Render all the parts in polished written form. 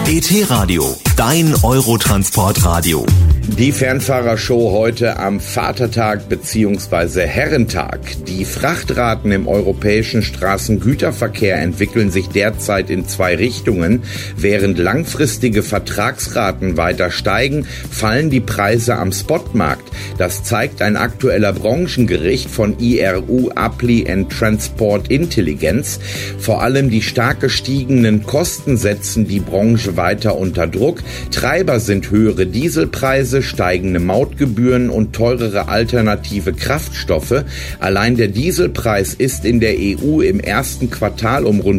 ET-Radio, dein Eurotransportradio. Die Fernfahrershow heute am Vatertag bzw. Herrentag. Die Frachtraten im europäischen Straßengüterverkehr entwickeln sich derzeit in zwei Richtungen. Während langfristige Vertragsraten weiter steigen, fallen die Preise am Spotmarkt. Das zeigt ein aktueller Branchengericht von IRU Appli and Transport Intelligence. Vor allem die stark gestiegenen Kosten setzen die Branche weiter unter Druck. Treiber sind höhere Dieselpreise, steigende Mautgebühren und teurere alternative Kraftstoffe. Allein der Dieselpreis ist in der EU im ersten Quartal um rund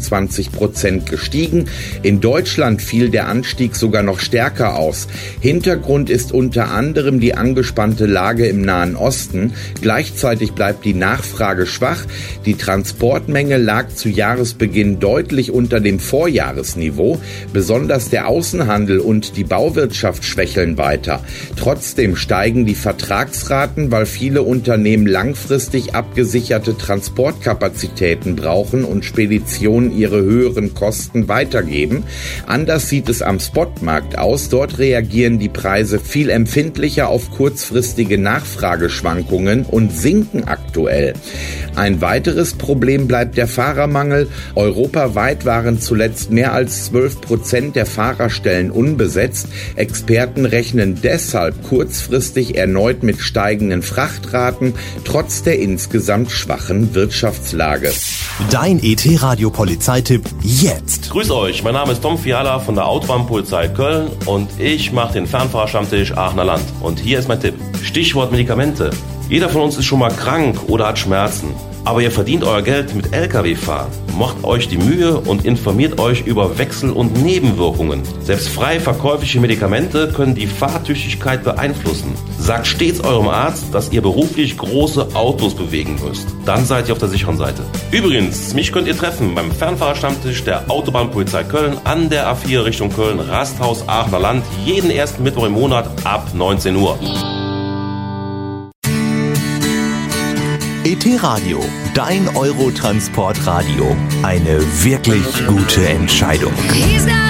26% gestiegen. In Deutschland fiel der Anstieg sogar noch stärker aus. Hintergrund ist unter anderem die angespannte Lage im Nahen Osten. Gleichzeitig bleibt die Nachfrage schwach. Die Transportmenge lag zu Jahresbeginn deutlich unter dem Vorjahresniveau. Besonders der Außenhandel und die Bauwirtschaft schwächeln weiter. Trotzdem steigen die Vertragsraten, weil viele Unternehmen langfristig abgesicherte Transportkapazitäten brauchen und Speditionen ihre höheren Kosten weitergeben. Anders sieht es am Spotmarkt aus. Dort reagieren die Preise viel empfindlicher auf kurzfristige Nachfrageschwankungen und sinken aktuell. Ein weiteres Problem bleibt der Fahrermangel. Europaweit waren zuletzt mehr als 12% der Fahrerstellen unbesetzt. Experten rechnen deshalb kurzfristig erneut mit steigenden Frachtraten, trotz der insgesamt schwachen Wirtschaftslage. Dein ET-Radio-Polizeitipp jetzt. Grüß euch, mein Name ist Tom Fiala von der Autobahnpolizei Köln und ich mache den Fernfahrerstammtisch Aachener Land. Und hier ist mein Tipp. Stichwort Medikamente. Jeder von uns ist schon mal krank oder hat Schmerzen. Aber ihr verdient euer Geld mit Lkw-Fahren. Macht euch die Mühe und informiert euch über Wechsel- und Nebenwirkungen. Selbst frei verkäufliche Medikamente können die Fahrtüchtigkeit beeinflussen. Sagt stets eurem Arzt, dass ihr beruflich große Autos bewegen müsst. Dann seid ihr auf der sicheren Seite. Übrigens, mich könnt ihr treffen beim Fernfahrerstammtisch der Autobahnpolizei Köln an der A4 Richtung Köln, Rasthaus Aachener Land, jeden ersten Mittwoch im Monat ab 19 Uhr. ET-Radio, dein Eurotransportradio. Eine wirklich gute Entscheidung.